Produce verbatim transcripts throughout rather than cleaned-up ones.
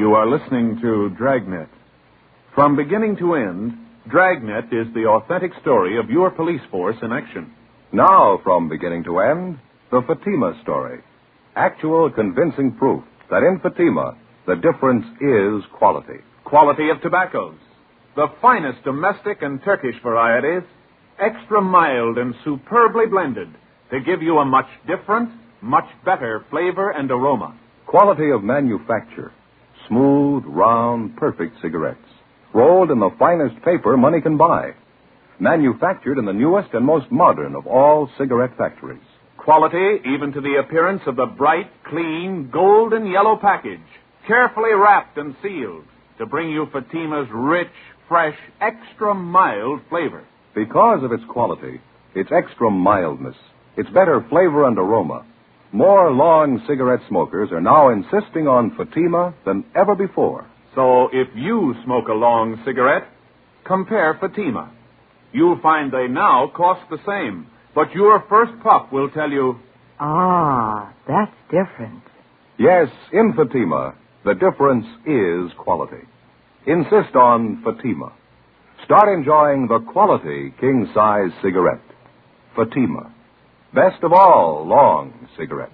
You are listening to Dragnet. From beginning to end, Dragnet is the authentic story of your police force in action. Now, from beginning to end, the Fatima story. Actual convincing proof that in Fatima, the difference is quality. Quality of tobaccos. The finest domestic and Turkish varieties, extra mild and superbly blended to give you a much different, much better flavor and aroma. Quality of manufacture. Smooth, round, perfect cigarettes. Rolled in the finest paper money can buy. Manufactured in the newest and most modern of all cigarette factories. Quality even to the appearance of the bright, clean, golden yellow package, carefully wrapped and sealed to bring you Fatima's rich, fresh, extra mild flavor. Because of its quality, its extra mildness, its better flavor and aroma, more long cigarette smokers are now insisting on Fatima than ever before. So if you smoke a long cigarette, compare Fatima. You'll find they now cost the same, but your first puff will tell you, ah, that's different. Yes, in Fatima, the difference is quality. Insist on Fatima. Start enjoying the quality king-size cigarette. Fatima. Best of all long cigarettes.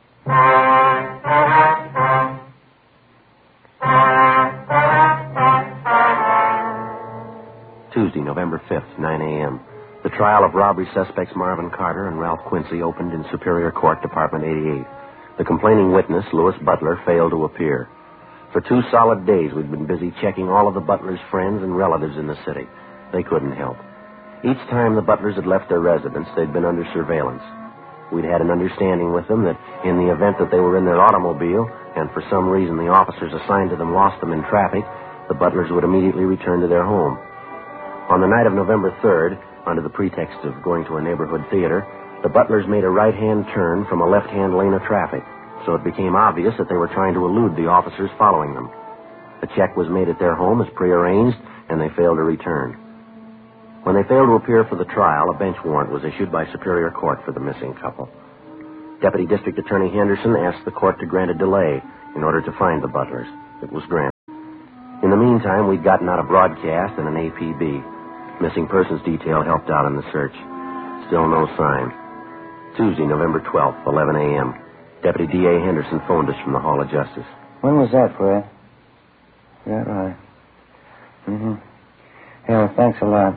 Tuesday, November fifth, nine a.m. The trial of robbery suspects Marvin Carter and Ralph Quincy opened in Superior Court, Department eighty-eight. The complaining witness, Louis Butler, failed to appear. For two solid days, we'd been busy checking all of the Butler's friends and relatives in the city. They couldn't help. Each time the Butlers had left their residence, they'd been under surveillance. We'd had an understanding with them that in the event that they were in their automobile, and for some reason the officers assigned to them lost them in traffic, the Butlers would immediately return to their home. On the night of November third, under the pretext of going to a neighborhood theater, the Butlers made a right-hand turn from a left-hand lane of traffic, so it became obvious that they were trying to elude the officers following them. The check was made at their home as prearranged, and they failed to return. When they failed to appear for the trial, a bench warrant was issued by Superior Court for the missing couple. Deputy District Attorney Henderson asked the court to grant a delay in order to find the Butlers. It was granted. In the meantime, we'd gotten out a broadcast and an A P B. Missing persons detail helped out in the search. Still no sign. Tuesday, November twelfth, eleven a.m. Deputy D A Henderson phoned us from the Hall of Justice. When was that, Fred? Yeah, right. Mm-hmm. Yeah, well, thanks a lot.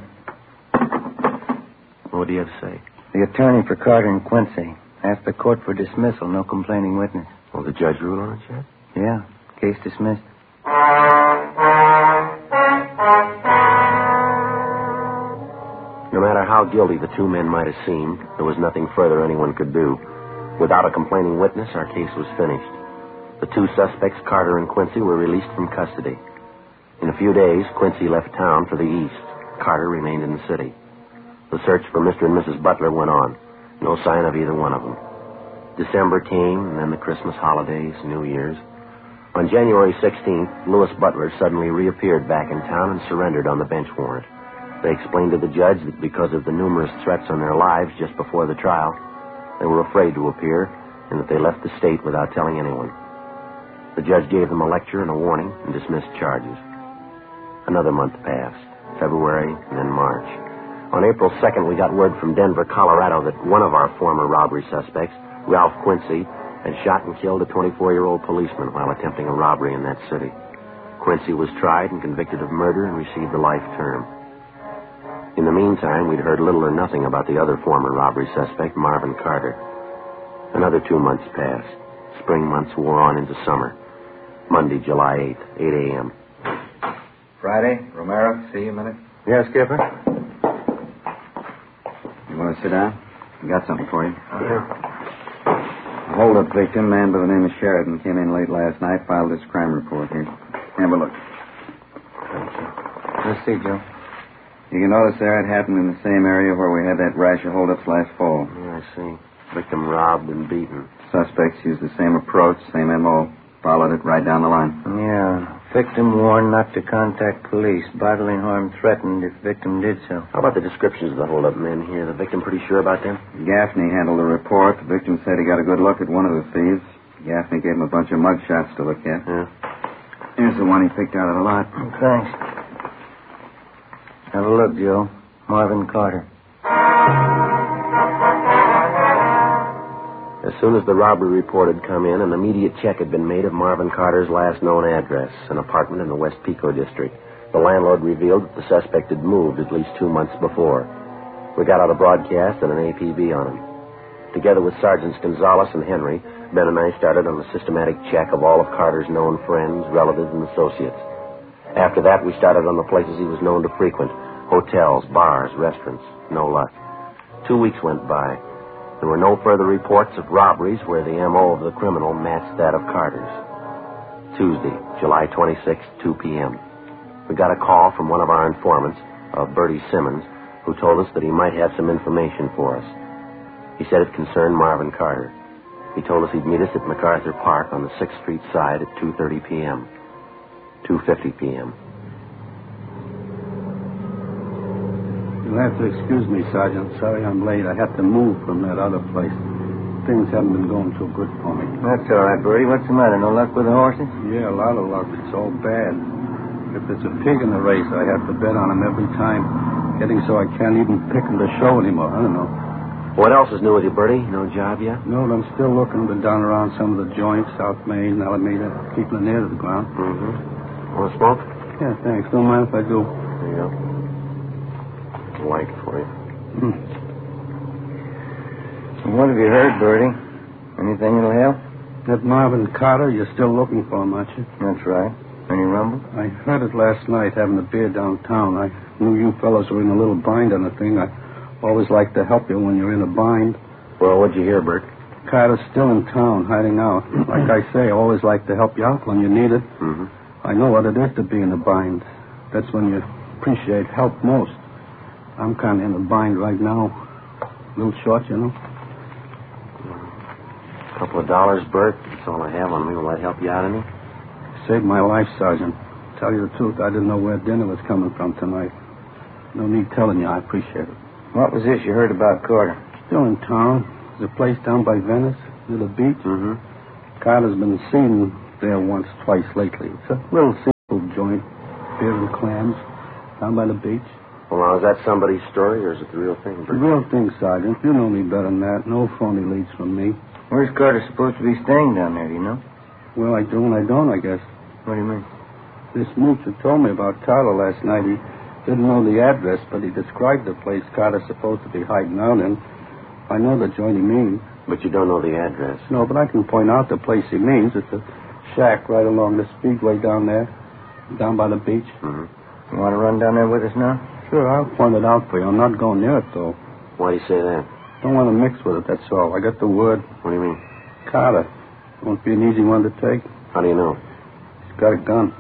What do you have to say? The attorney for Carter and Quincy asked the court for dismissal, no complaining witness. Oh, the judge ruled on it yet? Yeah, case dismissed. No matter how guilty the two men might have seemed, there was nothing further anyone could do. Without a complaining witness, our case was finished. The two suspects, Carter and Quincy, were released from custody. In a few days, Quincy left town for the east. Carter remained in the city. The search for Mister and Missus Butler went on. No sign of either one of them. December came, and then the Christmas holidays, New Year's. On January sixteenth, Louis Butler suddenly reappeared back in town and surrendered on the bench warrant. They explained to the judge that because of the numerous threats on their lives just before the trial, they were afraid to appear, and that they left the state without telling anyone. The judge gave them a lecture and a warning and dismissed charges. Another month passed, February and then March. On April second, we got word from Denver, Colorado, that one of our former robbery suspects, Ralph Quincy, had shot and killed a twenty-four-year-old policeman while attempting a robbery in that city. Quincy was tried and convicted of murder and received a life term. In the meantime, we'd heard little or nothing about the other former robbery suspect, Marvin Carter. Another two months passed. Spring months wore on into summer. Monday, July eighth, eight a.m. Friday, Romero, see you a minute. Yeah, Skipper? You want to sit down? I got something for you. Yeah. A hold-up victim, man by the name of Sheridan, came in late last night, filed this crime report here. Have a look. Let's see, Joe. You can notice there it happened in the same area where we had that rash of hold-ups last fall. Yeah, I see. Victim robbed and beaten. Suspects used the same approach, same M O. Followed it right down the line. Yeah. Victim warned not to contact police. Bodily harm threatened if victim did so. How about the descriptions of the hold-up men here? The victim pretty sure about them? Gaffney handled the report. The victim said he got a good look at one of the thieves. Gaffney gave him a bunch of mug shots to look at. Yeah. Here's the one he picked out of the lot. Thanks. Have a look, Joe. Marvin Carter. As soon as the robbery report had come in, an immediate check had been made of Marvin Carter's last known address, an apartment in the West Pico district. The landlord revealed that the suspect had moved at least two months before. We got out a broadcast and an A P B on him. Together with Sergeants Gonzalez and Henry, Ben and I started on a systematic check of all of Carter's known friends, relatives, and associates. After that, we started on the places he was known to frequent: hotels, bars, restaurants. No luck. Two weeks went by. There were no further reports of robberies where the M O of the criminal matched that of Carter's. Tuesday, July twenty-sixth, two p.m. We got a call from one of our informants, of Bertie Simmons, who told us that he might have some information for us. He said it concerned Marvin Carter. He told us he'd meet us at MacArthur Park on the sixth Street side at two thirty p.m. two fifty p.m. You'll have to excuse me, Sergeant. Sorry I'm late. I had to move from that other place. Things haven't been going too good for me. That's all right, Bertie. What's the matter? No luck with the horses? Yeah, a lot of luck. It's all bad. If there's a pig in the race, I have to bet on him every time. Getting so I can't even pick him to show anymore. I don't know. What else is new with you, Bertie? No job yet? No, I'm still looking. Been down around some of the joints, South Main, Alameda, keeping it near to the ground. Mm-hmm. Want to smoke? Yeah, thanks. Don't mind if I do. There you go. Light for you. Hmm. What have you heard, Bertie? Anything that'll help? That Marvin Carter, you're still looking for him, aren't you? That's right. Any rumble? I heard it last night having a beer downtown. I knew you fellows were in a little bind on the thing. I always like to help you when you're in a bind. Well, what'd you hear, Bert? Carter's still in town, hiding out. Like I say, I always like to help you out when you need it. Mm-hmm. I know what it is to be in a bind. That's when you appreciate help most. I'm kind of in a bind right now. A little short, you know. A couple of dollars, Bert. That's all I have on me. Will that help you out any? Saved my life, Sergeant. Tell you the truth, I didn't know where dinner was coming from tonight. No need telling you. I appreciate it. What was this you heard about Carter? Still in town. There's a place down by Venice, near the beach. Mm-hmm. Carter's been seen there once, twice lately. It's a little seafood joint, beer and clams, down by the beach. Well, now, is that somebody's story, or is it the real thing, The Bert? real thing, Sergeant. You know me better than that. No phony leads from me. Where's Carter supposed to be staying down there, do you know? Well, I do and I don't, I guess. What do you mean? This mooch who told me about Carter last night, he didn't know the address, but he described the place Carter's supposed to be hiding out in. I know the joint he means. But you don't know the address. No, but I can point out the place he means. It's a shack right along the speedway down there, down by the beach. Mm-hmm. You want to run down there with us now? Sure, I'll point it out for you. I'm not going near it, though. Why do you say that? Don't want to mix with it, that's all. I got the word. What do you mean? Carter. Won't be an easy one to take. How do you know? He's got a gun.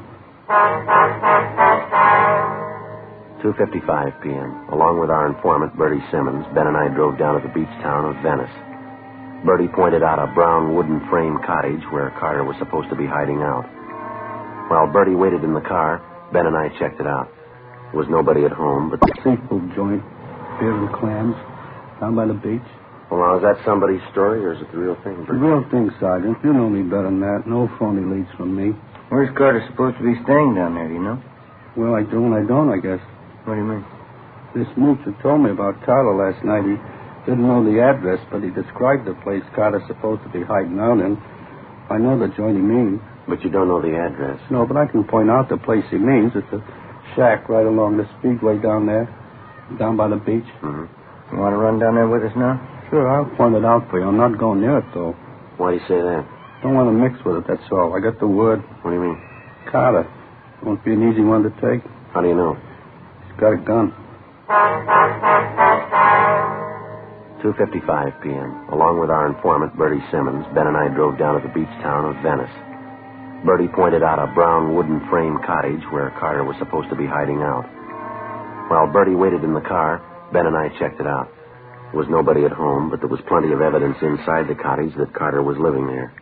two fifty-five p.m. Along with our informant, Bertie Simmons, Ben and I drove down to the beach town of Venice. Bertie pointed out a brown wooden frame cottage where Carter was supposed to be hiding out. While Bertie waited in the car, Ben and I checked it out. There was nobody at home, but... Seafood joint, beer and clams, down by the beach. Well, now, is that somebody's story, or is it the real thing, The Bert? real thing, Sergeant. You know me better than that. No phony leads from me. Where's Carter supposed to be staying down there, do you know? Well, I do and I don't, I guess. What do you mean? This mooch who told me about Carter last night, he didn't know the address, but he described the place Carter's supposed to be hiding out in. I know the joint he means. But you don't know the address. No, but I can point out the place he means. It's a shack right along the speedway down there, down by the beach. Mm-hmm. You want to run down there with us now? Sure, I'll point it out for you. I'm not going near it, though. Why do you say that? Don't want to mix with it, that's all. I got the word. What do you mean? Carter. Won't be an easy one to take. How do you know? He's got a gun. two fifty-five p.m. Along with our informant, Bertie Simmons, Ben and I drove down to the beach town of Venice. Bertie pointed out a brown wooden frame cottage where Carter was supposed to be hiding out. While Bertie waited in the car, Ben and I checked it out. There was nobody at home, but there was plenty of evidence inside the cottage that Carter was living there.